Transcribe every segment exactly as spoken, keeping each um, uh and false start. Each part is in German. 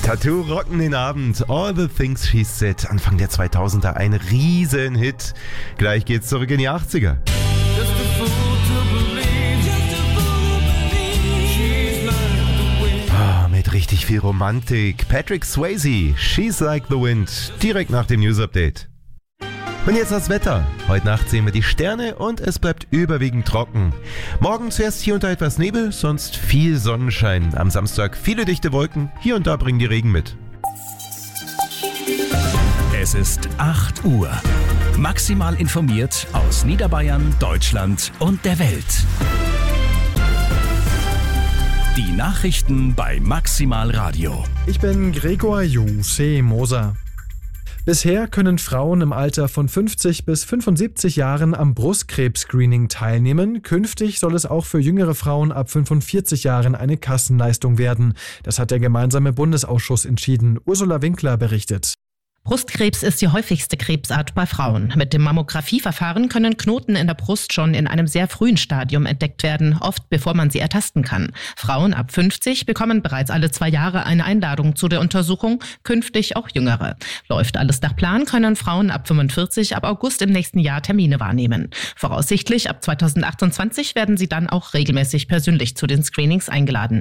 Tattoo rocken den Abend. All the Things She Said. Anfang der zweitausender ein Riesenhit. Gleich geht's zurück in die achtziger. Ah, mit richtig viel Romantik. Patrick Swayze, She's Like the Wind. Direkt nach dem News Update. Und jetzt das Wetter. Heute Nacht sehen wir die Sterne und es bleibt überwiegend trocken. Morgen zuerst hier und da etwas Nebel, sonst viel Sonnenschein. Am Samstag viele dichte Wolken, hier und da bringen die Regen mit. Es ist acht Uhr. Maximal informiert aus Niederbayern, Deutschland und der Welt. Die Nachrichten bei Maximal Radio. Ich bin Gregor Juse Moser. Bisher können Frauen im Alter von fünfzig bis fünfundsiebzig Jahren am Brustkrebs-Screening teilnehmen. Künftig soll es auch für jüngere Frauen ab fünfundvierzig Jahren eine Kassenleistung werden. Das hat der gemeinsame Bundesausschuss entschieden. Ursula Winkler berichtet. Brustkrebs ist die häufigste Krebsart bei Frauen. Mit dem Mammografieverfahren können Knoten in der Brust schon in einem sehr frühen Stadium entdeckt werden, oft bevor man sie ertasten kann. Frauen ab fünfzig bekommen bereits alle zwei Jahre eine Einladung zu der Untersuchung, künftig auch Jüngere. Läuft alles nach Plan, können Frauen ab fünfundvierzig ab August im nächsten Jahr Termine wahrnehmen. Voraussichtlich ab zweitausendachtundzwanzig werden sie dann auch regelmäßig persönlich zu den Screenings eingeladen.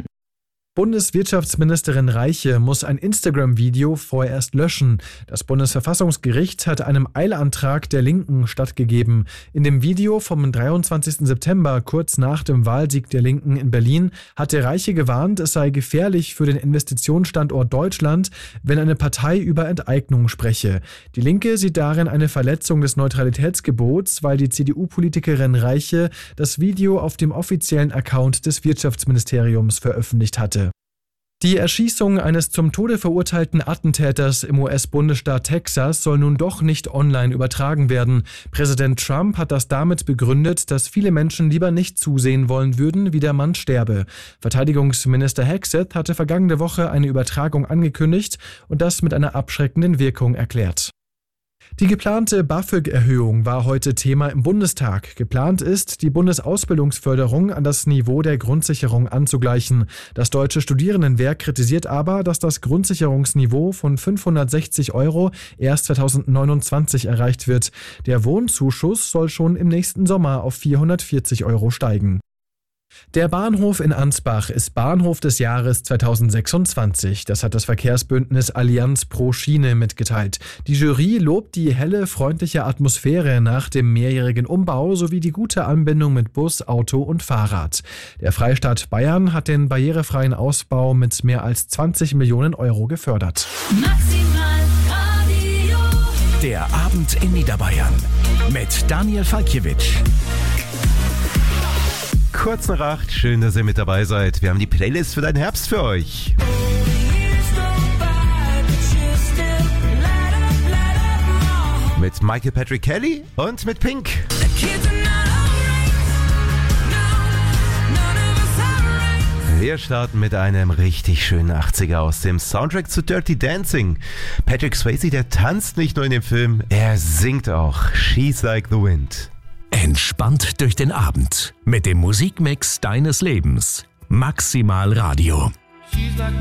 Bundeswirtschaftsministerin Reiche muss ein Instagram-Video vorerst löschen. Das Bundesverfassungsgericht hat einem Eilantrag der Linken stattgegeben. In dem Video vom dreiundzwanzigsten September, kurz nach dem Wahlsieg der Linken in Berlin, hatte Reiche gewarnt, es sei gefährlich für den Investitionsstandort Deutschland, wenn eine Partei über Enteignung spreche. Die Linke sieht darin eine Verletzung des Neutralitätsgebots, weil die C D U-Politikerin Reiche das Video auf dem offiziellen Account des Wirtschaftsministeriums veröffentlicht hatte. Die Erschießung eines zum Tode verurteilten Attentäters im U S-Bundesstaat Texas soll nun doch nicht online übertragen werden. Präsident Trump hat das damit begründet, dass viele Menschen lieber nicht zusehen wollen würden, wie der Mann sterbe. Verteidigungsminister Hegseth hatte vergangene Woche eine Übertragung angekündigt und das mit einer abschreckenden Wirkung erklärt. Die geplante BAföG-Erhöhung war heute Thema im Bundestag. Geplant ist, die Bundesausbildungsförderung an das Niveau der Grundsicherung anzugleichen. Das Deutsche Studierendenwerk kritisiert aber, dass das Grundsicherungsniveau von fünfhundertsechzig Euro erst zweitausendneunundzwanzig erreicht wird. Der Wohnzuschuss soll schon im nächsten Sommer auf vierhundertvierzig Euro steigen. Der Bahnhof in Ansbach ist Bahnhof des Jahres zweitausendsechsundzwanzig. Das hat das Verkehrsbündnis Allianz pro Schiene mitgeteilt. Die Jury lobt die helle, freundliche Atmosphäre nach dem mehrjährigen Umbau sowie die gute Anbindung mit Bus, Auto und Fahrrad. Der Freistaat Bayern hat den barrierefreien Ausbau mit mehr als zwanzig Millionen Euro gefördert. Maximal Radio. Der Abend in Niederbayern mit Daniel Falkiewicz. Kurz nach acht, schön, dass ihr mit dabei seid. Wir haben die Playlist für deinen Herbst für euch. Mit Michael Patrick Kelly und mit Pink. Wir starten mit einem richtig schönen achtziger aus dem Soundtrack zu Dirty Dancing. Patrick Swayze, der tanzt nicht nur in dem Film, er singt auch. She's Like the Wind. Entspannt durch den Abend mit dem Musikmix deines Lebens. Maximal Radio.